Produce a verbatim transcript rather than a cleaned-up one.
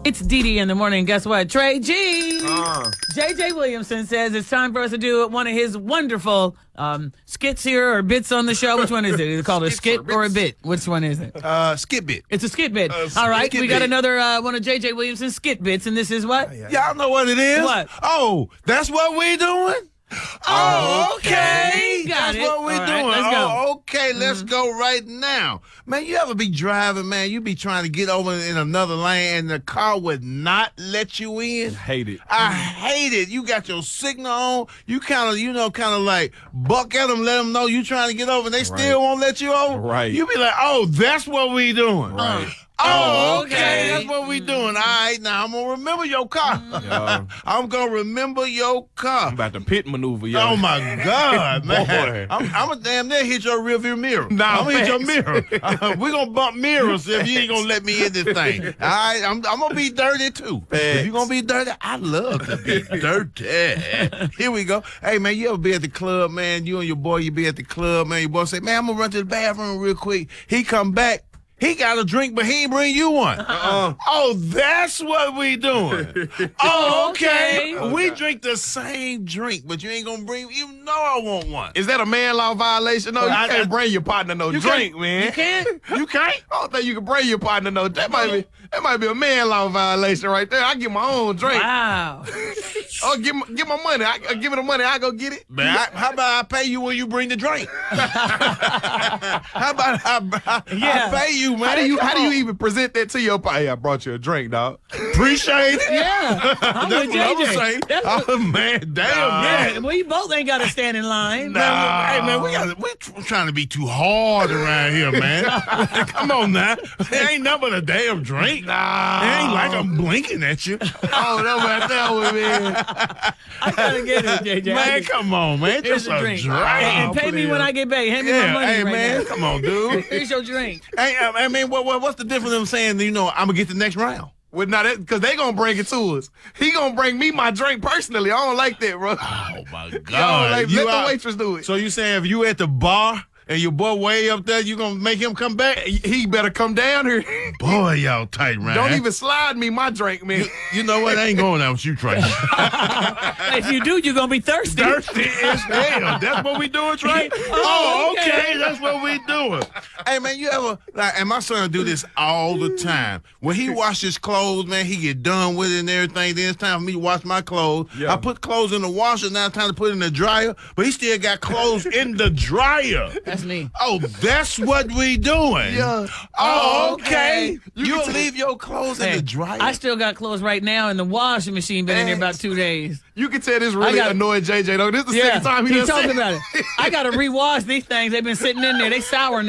It's Dee Dee in the morning. Guess what? Trey G. Uh. J J Williamson says it's time for us to do one of his wonderful um, skits here or bits on the show. Which one is it? Is it called a skit or, or a bit? Which one is it? Uh, skit bit. It's a skit bit. Uh, All right. skit We got bit. another uh, one of J J Williamson's skit bits, and this is what? Y'all know what it is? What? Oh, that's what we doing? Oh, okay. Got That's it. what we All right, doing. let's go. Oh, okay, let's go right now. Man, you ever be driving, man, you be trying to get over in another lane and the car would not let you in? Hate it. I hate it. You got your signal on. You kind of, you know, kind of like buck at them, let them know you trying to get over, and they still won't let you over. Right. You be like, oh, that's what we doing. Right. Oh, Oh, okay. okay. That's what we doing. All right, now I'm gonna remember your car. Yeah. I'm gonna remember your car. I'm about to pit maneuver, yo. Oh my God, man! Boy. I'm, I'm a damn near hit your rearview mirror. Nah, I'm gonna hit your facts. mirror. Uh, we gonna bump mirrors if you ain't gonna let me in this thing. All right, I'm, I'm gonna be dirty too. If you gonna be dirty, I love to be dirty. Here we go. Hey man, you ever be at the club, man? You and your boy, you be at the club, man. Your boy say, man, I'm gonna run to the bathroom real quick. He come back. He got a drink, but he ain't bring you one. Uh-uh. Oh, that's what we doing. Oh, okay. Okay. We drink the same drink, but you ain't gonna bring. You know I want one. Is that a man law violation? No, you I- can't I- bring your partner no You drink, can't- man. You can't? You can't. I don't think you can bring your partner no. That might be that might be a man law violation right there. I get my own drink. Wow. Oh, give my, give my money. I, I give me the money. I go get it. Man, I, how about I pay you when you bring the drink? How about I, I, Yeah. I pay you, man? How do you Come how do you on. even present that to your partner? Hey, I brought you a drink, dog. appreciate it? Yeah. I'm That's with what I J was J. saying. That's Oh man, damn, Nah. man. Yeah, we both ain't got to stand in line. Nah. Hey man, we got we tr- trying to be too hard around here, man. Come on now, it ain't nothing but a damn drink. Nah. It ain't like I'm blinking at you. Oh, no, right there with me. I gotta get it, J J. I Man, just- come on, man. Here's Just a a drink. drink. And, and Oh, pay me please. when I get paid. Hand me my Yeah, money hey right man, now. come on, dude. Here's your drink. Hey, I I mean, what, what what's the difference in saying, you know, I'm gonna get the next round? Well, not that because they gonna bring it to us. He gonna bring me my drink personally. I don't like that, bro. Oh my God! Yo, like, You let the out- waitress do it. So you saying if you at the bar and your boy way up there, you gonna make him come back? He better come down here. Boy, y'all tight, man. Don't even slide me my drink, man. You know what? I ain't going out with you, Trey. If you do, you're gonna be thirsty. Thirsty as hell. That's what we doing, Trey? Oh, Oh, okay. okay. That's what we doing. Hey, man, you ever, like, and my son do this all the time. When he wash his clothes, man, he get done with it and everything. Then it's time for me to wash my clothes. Yeah. I put clothes in the washer. Now it's time to put it in the dryer. But he still got clothes in the dryer. That's me. Oh, that's what we doing. Yeah. Oh, Oh, okay. okay. You You will can- leave your clothes in Hey, the dryer. I still got clothes right now in the washing machine. Been in there about two days. You can tell this really got- annoyed J J though. This is the second time he, he done talked said about it. I gotta rewash these things. They've been sitting in there. They sour now.